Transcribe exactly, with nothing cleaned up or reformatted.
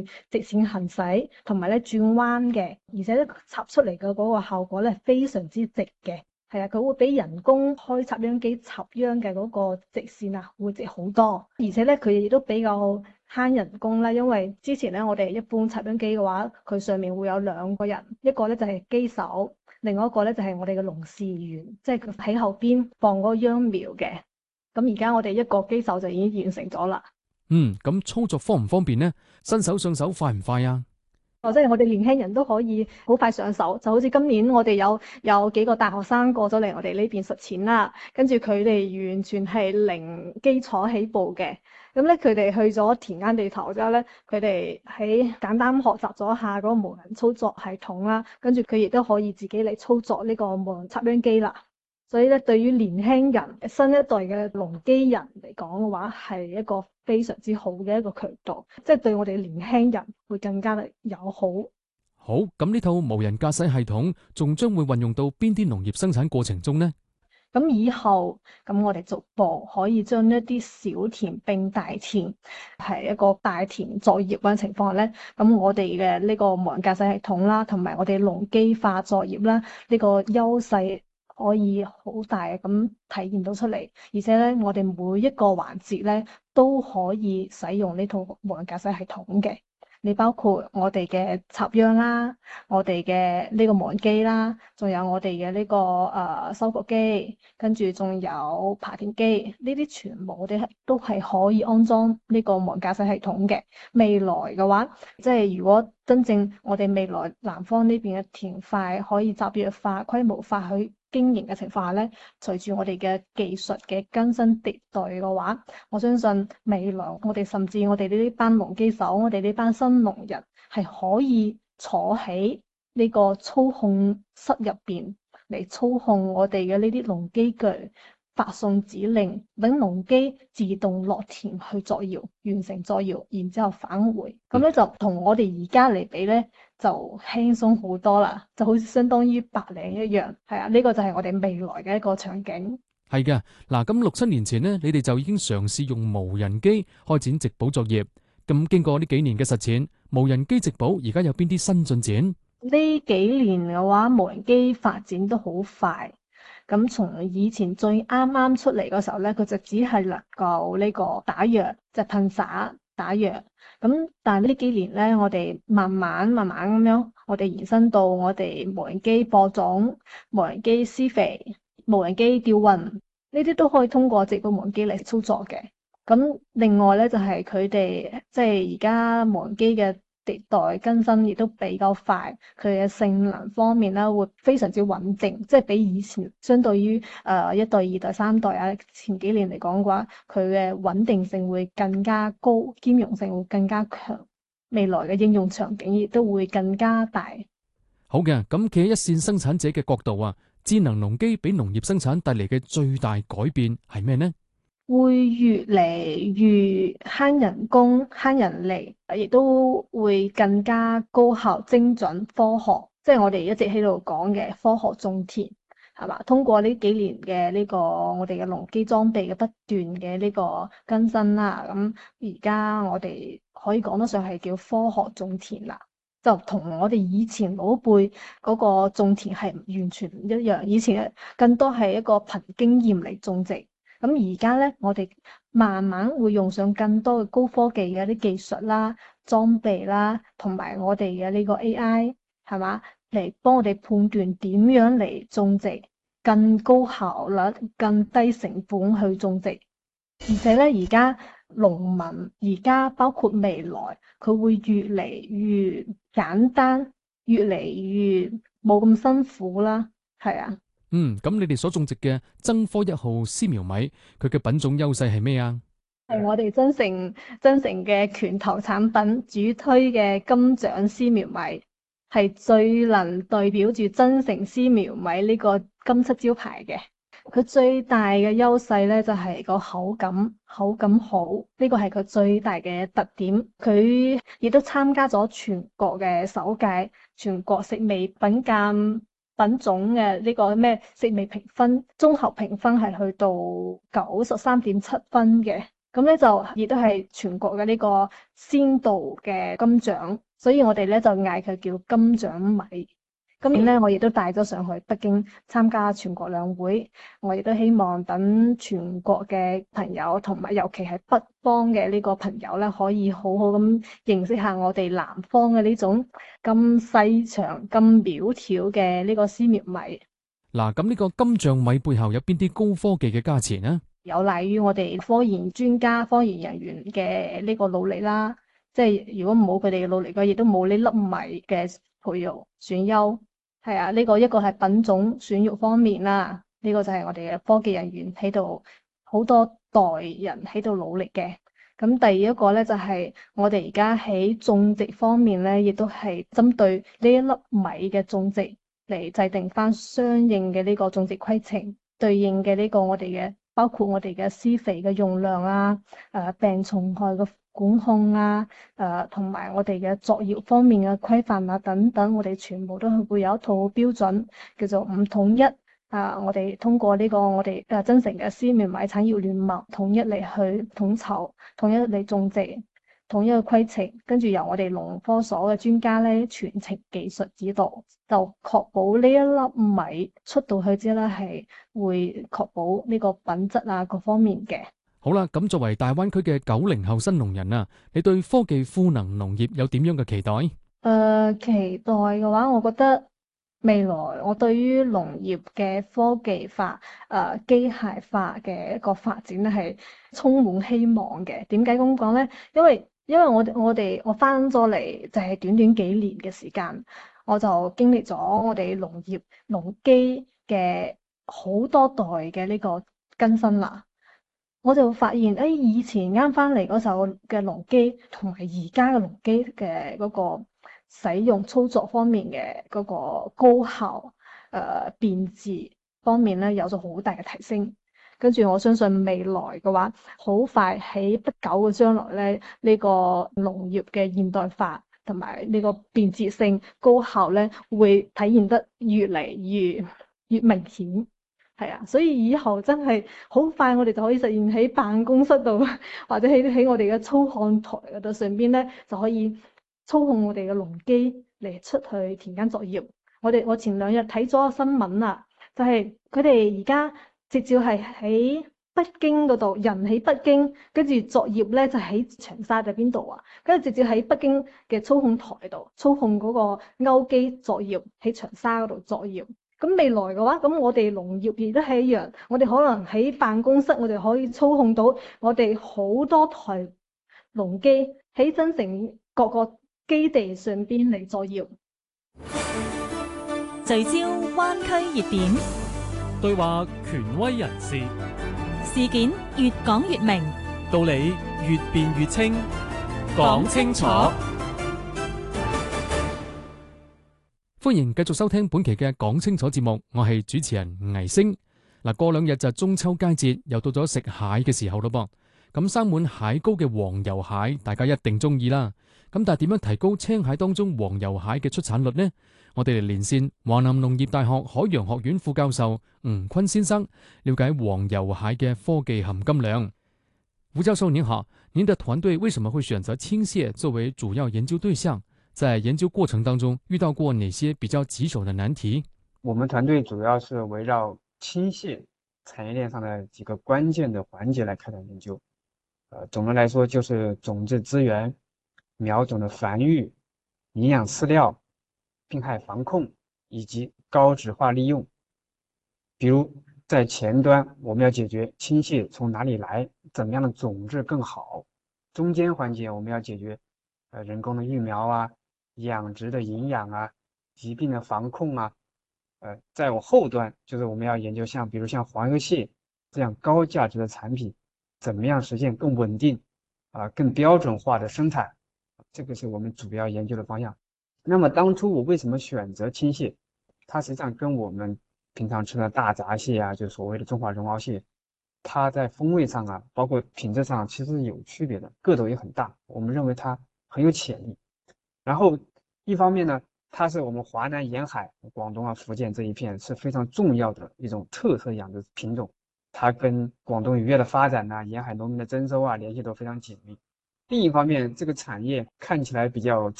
去直線行駛，同埋咧轉彎嘅，而且咧插出嚟嘅嗰個效果咧非常之直嘅。係啊，佢會比人工開插秧機插秧嘅嗰個直線啊，會直好多。而且咧，佢亦都比較慳人工啦，因為之前咧我哋一般插秧機嘅話，佢上面會有兩個人，一個咧就係機手，另外一個咧就係我哋嘅農事員，即係佢喺後邊放嗰個秧苗嘅。咁而家我哋一個機手就已經完成咗啦。 嗯，咁操作方唔方便呢？新手上手快唔快啊？ 哦，即係我哋年輕人都可以好快上手，就好似今年我哋有有幾個大學生過咗嚟我哋呢邊實踐啦，跟住佢哋完全係零基礎起步嘅，咁咧佢哋去咗田間地頭之後咧，佢哋喺簡單學習咗下嗰個無人操作系統啦，跟住佢亦都可以自己嚟操作呢個無人插秧機啦。所以咧，對於年輕人、新一代嘅農機人嚟講嘅話，係一個非常之好嘅一個渠道，即係對我哋年輕人會更加嘅友好。 好，咁呢套無人駕駛系統仲將會運用到邊啲農業生產過程中呢？ 咁以後，咁我哋逐步可以將一啲小田並大田，係一個大田作業嘅情況下咧，咁我哋嘅呢個無人駕駛系統啦，同埋我哋農機化作業啦，呢個優勢可以好大咁體現到出嚟，而且咧，我哋每一個環節咧都可以使用呢套無人駕駛系統嘅。你包括我哋嘅插秧啦，我哋嘅呢個無人機啦，仲有我哋嘅呢個誒、呃、收割機，跟住仲有耙田機，呢啲全部我哋都係可以安裝呢個無人駕駛系統嘅。未來嘅話，即係如果真正我哋未來南方呢邊嘅田塊可以集約化、規模化去經營嘅情況下咧，隨住我哋嘅技術嘅更新迭代嘅話，我相信未來我哋甚至我哋呢啲班農機手，我哋呢班新農人係可以坐喺呢個操控室入邊嚟操控我哋嘅呢啲農機具，發送指令，等農機自動落田去作業，完成作業，然之後返回。咁咧就同我哋而家嚟比咧，就輕鬆好多啦，就好似相當於白領一樣。係啊，呢個就係我哋未來嘅一個場景。 係嘅，嗱，咁六七年前呢，你哋就已經嘗試用無人機開展植保作業。咁經過呢幾年嘅實踐，無人機植保而家有邊啲新進展？ 呢幾年嘅話，無人機發展都好快。咁從以前最啱啱出嚟嗰時候咧，佢就只係能夠呢個打藥，即係噴灑打藥。咁但係呢幾年咧，我哋慢慢慢慢咁樣，我哋延伸到我哋無人機播種、無人機施肥、無人機吊運，呢啲都可以通過直播無人機嚟操作嘅。咁另外咧就係佢哋即係而家無人機嘅迭代更新亦都比較快，佢嘅性能方面咧會非常之穩定，即係比以前相對於誒、呃、一代、二代、三代啊前幾年嚟講嘅話，佢嘅穩定性會更加高，兼容性會更加強，未來嘅應用場景亦都會更加大。 好嘅，咁企喺一線生產者嘅角度啊，智能農機俾農業生產帶嚟嘅最大改變係咩呢？ 會越嚟越慳人工、慳人力，亦都會更加高效、精準、科學。即係我哋一直喺度講嘅科學種田，係嘛？通過呢幾年嘅呢個我哋嘅農機裝備嘅不斷嘅呢個更新啦，咁而家我哋可以講得上係叫科學種田啦。就同我哋以前老輩嗰個種田係完全唔一樣，以前更多係一個憑經驗嚟種植。咁而家咧，我哋慢慢會用上更多嘅高科技嘅啲技術啦、裝備啦，同埋我哋嘅呢個 A I 係嘛，嚟幫我哋判斷點樣嚟種植，更高效率、更低成本去種植。而且咧，而家農民而家包括未來，佢會越嚟越簡單，越嚟越冇咁辛苦啦。係啊。 嗯，咁你哋所種植嘅增科一號絲苗米，佢嘅品種優勢係咩啊？ 係我哋增城增城嘅拳頭產品，主推嘅金獎絲苗米，係最能代表住增城絲苗米呢個金漆招牌嘅。佢最大嘅優勢咧就係個口感，口感好，呢個係佢最大嘅特點。佢亦都參加咗全國嘅首屆全國食味品鑑品種嘅呢個咩食味評分，綜合評分係去到九十三點七分嘅。 咁咧就亦都係全國嘅呢個先導嘅金獎，所以我哋咧就嗌佢叫金獎米。今年咧，我亦都帶咗上去北京參加全國兩會，我亦都希望等全國嘅朋友同埋尤其係北方嘅呢個朋友咧，可以好好咁認識下我哋南方嘅呢種咁細長、咁苗條嘅呢個絲苗米。 嗱，咁呢個金像米背後有邊啲高科技嘅加持呢？ 有賴於我哋科研專家、科研人員嘅呢個努力啦。即係如果冇佢哋嘅努力嘅，亦都冇呢粒米嘅培育選優。係啊，呢個一個係品種選育方面啦，呢個就係我哋嘅科技人員喺度好多代人喺度努力嘅。咁第二一個咧就係我哋而家喺種植方面咧，亦都係針對呢一粒米嘅種植嚟制定翻相應嘅呢個種植規程，對應嘅呢個我哋嘅包括我哋嘅施肥嘅用量啊，誒病蟲害嘅管控啊，誒同埋我哋嘅作業方面嘅規範啊等等，我哋全部都係會有一套標準，叫做五統一。啊，我哋通過呢個我哋誒增城嘅絲苗米產業聯盟統一嚟去統籌，統一嚟種植，統一嘅規程，跟住由我哋農科所嘅專家咧全程技術指導，就確保呢一粒米出到去之後咧係會確保呢個品質啊各方面嘅。 好啦，咁作為大灣區嘅九零後新農人啊，你對科技賦能農業有點樣嘅期待？ 誒、呃，期待嘅話，我覺得未來我對於農業嘅科技化、誒、呃、機械化嘅一個發展咧係充滿希望嘅。點解咁講咧？因為因為我我哋我翻咗嚟就係短短幾年嘅時間，我就經歷咗我哋農業農機嘅好多代嘅呢個更新啦。我就發現，誒、哎、以前啱翻嚟嗰時候嘅農機，同埋而家嘅農機嘅嗰個使用操作方面嘅嗰個高效、誒、呃、便捷方面咧，有咗好大嘅提升。跟住我相信未來嘅話，好快喺不久嘅將來咧，呢、這個農業嘅現代化同埋呢個便捷性、高效咧，會體現得越嚟越越明顯。係啊，所以以後真係好快，我哋就可以實現喺辦公室度，或者喺喺我哋嘅操看台嗰度上邊咧，就可以操控我哋嘅農機嚟出去田間作業。我哋我前兩日睇咗個新聞啊，就係佢哋而家直接係喺北京嗰度，人喺北京，跟住作業咧就喺長沙定邊度啊？跟住直接喺北京嘅操控台度操控嗰個勾機作業，喺長沙嗰度作業。咁未來嘅話，咁我哋農業亦都係一樣，我哋可能喺辦公室，我哋可以操控到我哋好多台農機喺增城各個基地上邊嚟作業。 聚焦灣區熱點， 對話權威人士， 事件越講越明， 道理越辯越清，講清楚。 歡迎繼續收聽本期嘅講清楚節目，我係主持人倪星。嗱，過兩日就中秋佳節，又到咗食蟹嘅時候咯噃。咁生滿蟹膏嘅黃油蟹，大家一定中意啦。咁但係點樣提高青蟹當中黃油蟹嘅出產率呢？我哋嚟連線華南農業大學海洋學院副教授吳坤先生，了解黃油蟹嘅科技含金量。吳教授您好，您的團隊為什麼會選擇青蟹作為主要研究對象？在研究過程當中遇到過哪些比較棘手的難題？ 我們團隊主要是圍繞青蟹產業鏈上的幾個關鍵的環節來開展研究。呃，總的來說就是種質資源、苗種的繁育、營養飼料、病害防控以及高質化利用。比如在前端，我們要解決青蟹從哪裡來，怎麼樣的種質更好；中間環節，我們要解決呃人工的育苗啊、養殖的營養啊、疾病的防控啊，呃，在我後端就是我們要研究像，比如像黃油蟹這樣高價值的產品，怎麼樣實現更穩定啊、呃、更標準化的生產，這個是我們主要研究的方向。那麼當初我為什麼選擇青蟹？它實際上跟我們平常吃的大閘蟹啊，就所謂的中華絨螯蟹，它在風味上啊，包括品質上其實是有區別的，個頭也很大，我們認為它很有潛力。然後一方面呢，它是我們華南沿海、廣東啊、福建這一片是非常重要的一種特色養殖品種。 它跟广东渔业的发展呐、沿海农民的征收啊联系都非常紧密。另一方面，这个产业看起来比较